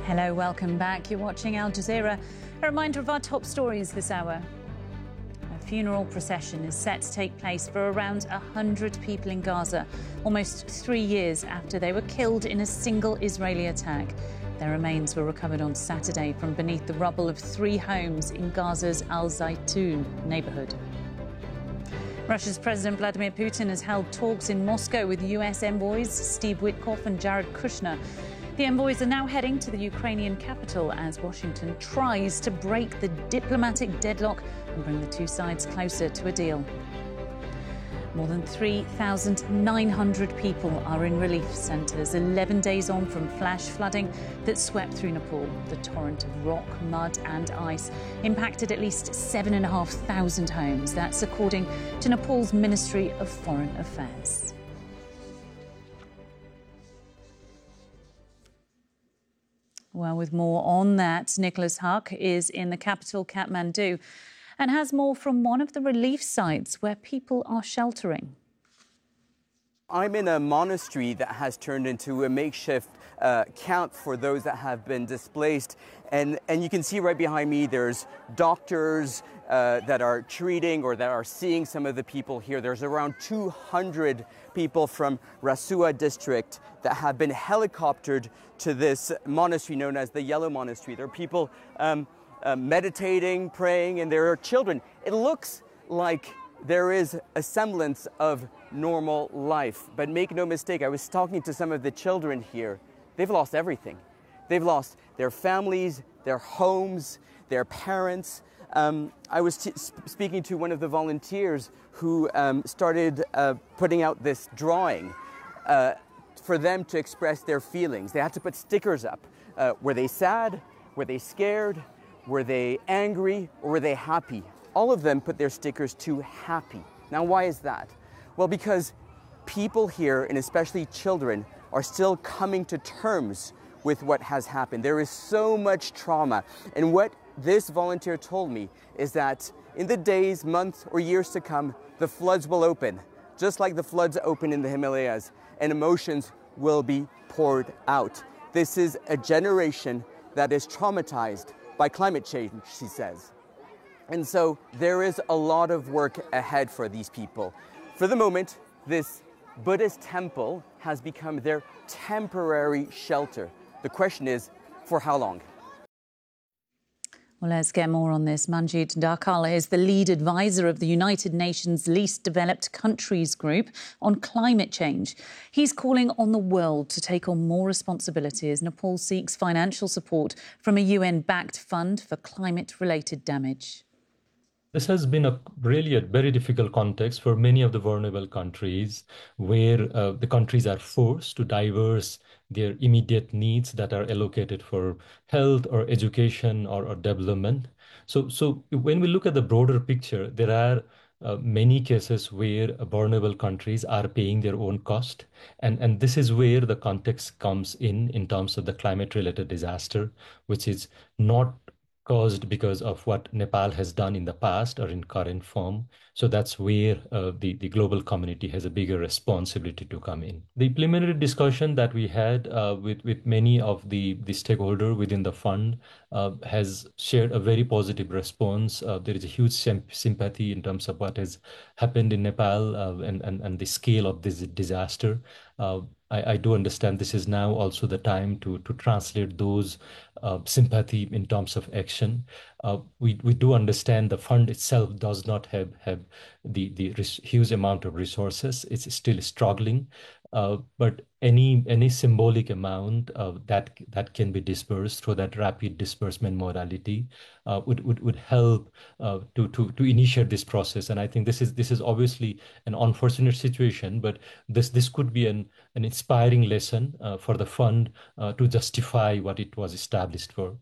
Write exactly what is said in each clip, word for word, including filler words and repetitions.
Hello, welcome back. You're watching Al Jazeera. A reminder of our top stories this hour. A funeral procession is set to take place for around one hundred people in Gaza, almost three years after they were killed in a single Israeli attack. Their remains were recovered on Saturday from beneath the rubble of three homes in Gaza's Al Zaytun neighbourhood. Russia's President Vladimir Putin has held talks in Moscow with U S envoys Steve Witkoff and Jared Kushner. The envoys are now heading to the Ukrainian capital as Washington tries to break the diplomatic deadlock and bring the two sides closer to a deal. More than three thousand nine hundred people are in relief centres eleven days on from flash flooding that swept through Nepal. The torrent of rock, mud and ice impacted at least seven thousand five hundred homes. That's according to Nepal's Ministry of Foreign Affairs. Well, with more on that, Nicholas Huck is in the capital, Kathmandu, and has more from one of the relief sites where people are sheltering. I'm in a monastery that has turned into a makeshift uh, camp for those that have been displaced. And, and you can see right behind me there's doctors uh, that are treating or that are seeing some of the people here. There's around two hundred people from Rasua district that have been helicoptered to this monastery known as the Yellow Monastery. There are people um, uh, meditating, praying, and there are children. It looks like there is a semblance of normal life. But make no mistake, I was talking to some of the children here. They've lost everything. They've lost their families, their homes, their parents. Um, I was t- speaking to one of the volunteers who um, started uh, putting out this drawing uh, for them to express their feelings. They had to put stickers up. Uh, were they sad? Were they scared? Were they angry? Or were they happy? All of them put their stickers to happy. Now, why is that? Well, because people here, and especially children, are still coming to terms with what has happened. There is so much trauma. And what this volunteer told me is that in the days, months, or years to come, the floods will open, just like the floods open in the Himalayas, and emotions will be poured out. This is a generation that is traumatized by climate change, she says. And so there is a lot of work ahead for these people. For the moment, this Buddhist temple has become their temporary shelter. The question is, for how long? Well, let's get more on this. Manjit Dhakal is the lead advisor of the United Nations Least Developed Countries Group on climate change. He's calling on the world to take on more responsibility as Nepal seeks financial support from a U N-backed fund for climate-related damage. This has been a really a very difficult context for many of the vulnerable countries where uh, the countries are forced to diverse their immediate needs that are allocated for health or education or, or development. So, so when we look at the broader picture, there are uh, many cases where vulnerable countries are paying their own cost. And, and this is where the context comes in, in terms of the climate-related disaster, which is not caused because of what Nepal has done in the past or in current form. So that's where uh, the, the global community has a bigger responsibility to come in. The preliminary discussion that we had uh, with, with many of the, the stakeholders within the fund uh, has shared a very positive response. Uh, there is a huge sim- sympathy in terms of what has happened in Nepal uh, and, and, and the scale of this disaster. Uh, I, I do understand this is now also the time to, to translate those uh, sympathy in terms of action. Uh, we, we do understand the fund itself does not have, have the, the res- huge amount of resources. It's still struggling. Uh, but any any symbolic amount of that that can be dispersed through that rapid disbursement modality uh, would, would would help uh, to to to initiate this process. And I think this is this is obviously an unfortunate situation, but this this could be an an inspiring lesson uh, for the fund uh, to justify what it was established for.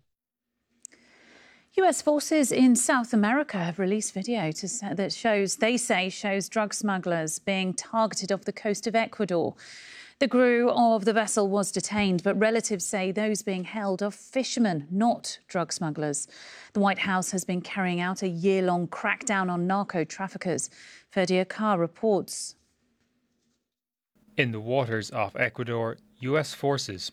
U S forces in South America have released video to, that shows, they say, shows drug smugglers being targeted off the coast of Ecuador. The crew of the vessel was detained, but relatives say those being held are fishermen, not drug smugglers. The White House has been carrying out a year-long crackdown on narco-traffickers. Ferdy Akar reports. In the waters off Ecuador, U S forces